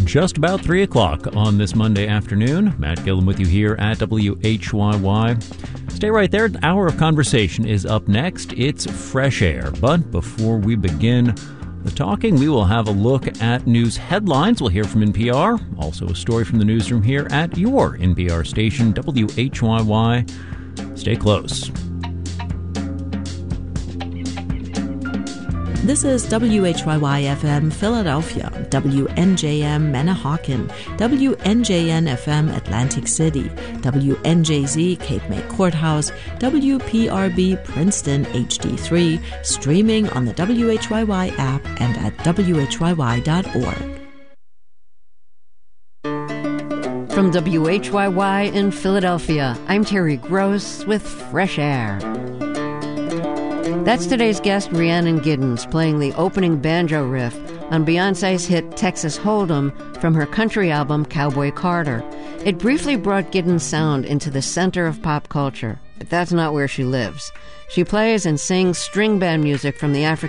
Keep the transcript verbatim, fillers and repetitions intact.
just about three o'clock on this Monday afternoon. Matt Gillen with you here at W H Y Y. Stay right there. An hour of conversation is up next. It's Fresh Air. But before we begin the talking, we will have a look at news headlines. We'll hear from N P R. Also a story from the newsroom here at your N P R station, W H Y Y. Stay close. This is W H Y Y F M Philadelphia, W N J M Manahawkin, W N J N F M Atlantic City, W N J Z Cape May Courthouse, W P R B Princeton H D three, streaming on the W H Y Y app and at W H Y Y dot org. From W H Y Y in Philadelphia, I'm Terry Gross with Fresh Air. That's today's guest, Rhiannon Giddens, playing the opening banjo riff on Beyoncé's hit Texas Hold'em from her country album Cowboy Carter. It briefly brought Giddens' sound into the center of pop culture, but that's not where she lives. She plays and sings string band music from the African